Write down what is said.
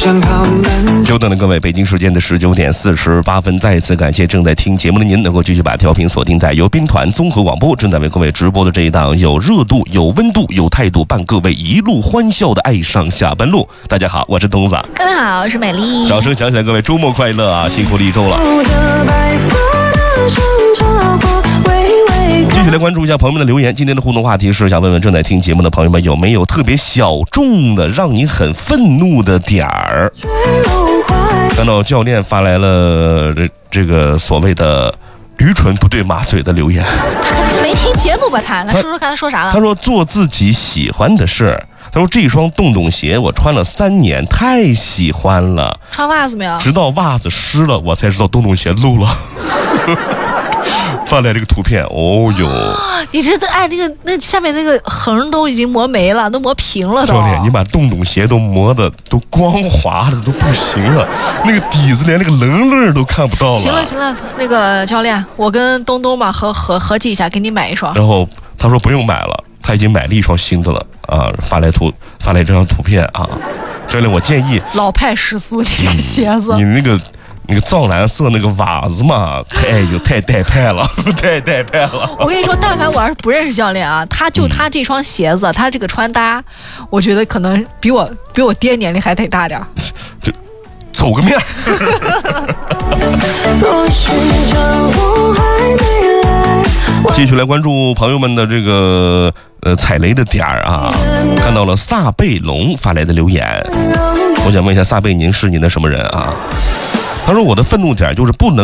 久等的各位，北京时间的19点48分，再一次感谢正在听节目的您，能够继续把调频锁定在由兵团综合广播正在为各位直播的这一档有热度、有温度、有态度，伴各位一路欢笑的爱上下班路。大家好，我是东子。 各位好，我是美丽。 掌声响起来，各位周末快乐啊！辛苦了一周了。继续来关注一下朋友们的留言。今天的互动话题是想问问正在听节目的朋友们，有没有特别小众的让你很愤怒的点儿？看到教练发来了这个所谓的驴唇不对马嘴的留言。 他可能是没听节目吧？他说说看他说啥了？ 他说做自己喜欢的事。他说这双洞洞鞋我穿了3年，太喜欢了。 穿袜子没有？ 直到袜子湿了，我才知道洞洞鞋漏了。发来这个图片，哦哟！ 你这那下面那个横都已经磨没了，都磨平了都。 教练，你把洞洞鞋都磨的都光滑的都不行了，那个底子连那个棱棱都看不到了。 行了，那个教练，我跟东东吧合计一下，给你买一双。 然后他说不用买了，他已经买了一双新的了啊！发来这张图片啊，教练，我建议老派师叔，你这鞋子， 你那个藏蓝色那个袜子嘛，太带派了，太带派了。 我跟你说，但凡我要是不认识教练啊，他这双鞋子，他这个穿搭，我觉得可能比我爹年龄还得大点儿。 就走个面。继续来关注朋友们的这个踩雷的点儿啊，看到了撒贝龙发来的留言，我想问一下撒贝，您是您的什么人啊？他说我的愤怒点就是不能